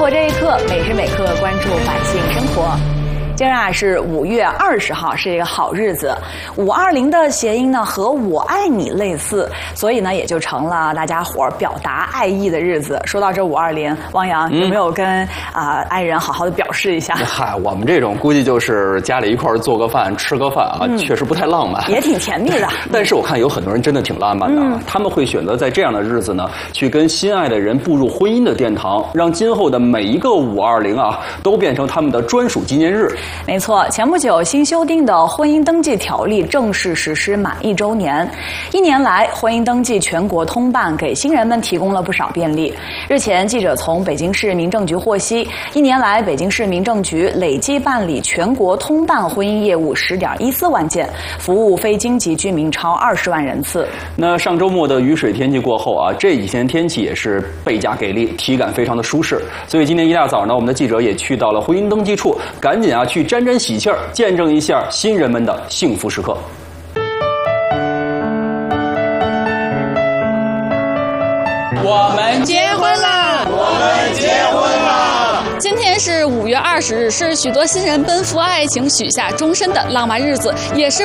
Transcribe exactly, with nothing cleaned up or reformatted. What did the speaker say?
活这一刻，每时每刻关注百姓生活。今儿啊是五月二十号，是一个好日子。五二零的谐音呢和我爱你类似，所以呢也就成了大家伙儿表达爱意的日子。说到这五二零，汪洋有没有跟啊、呃、爱人好好的表示一下？ 嗨，我们这种估计就是家里一块儿做个饭、吃个饭啊，嗯、确实不太浪漫， 也挺甜蜜的。 但是我看有很多人真的挺浪漫的，嗯、他们会选择在这样的日子呢，去跟心爱的人步入婚姻的殿堂，让今后的每一个五二零啊，都变成他们的专属纪念日。 没错，前不久新修订的婚姻登记条例正式实施满一周年。一年来，婚姻登记全国通办，给新人们提供了不少便利。日前，记者从北京市民政局获悉，一年来，北京市民政局累计办理全国通办婚姻业务十点一四万件，服务非京籍居民超二十万人次。 那上周末的雨水天气过后啊，这几天天气也是倍加给力，体感非常的舒适。所以今天一大早呢，我们的记者也去到了婚姻登记处，赶紧啊去沾沾喜气儿，见证一下新人们的幸福时刻。 我们结婚啦！ 我们结婚啦！ 今天是五月二十日，是许多新人奔赴爱情、许下终身的浪漫日子，也是